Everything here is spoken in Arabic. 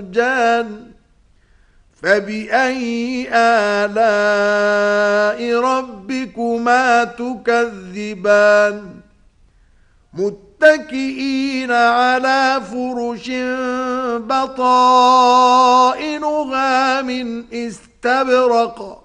والمرجان فبأي آلاء ربكما تكذبان متكئين على فرش بطائنها من استبرق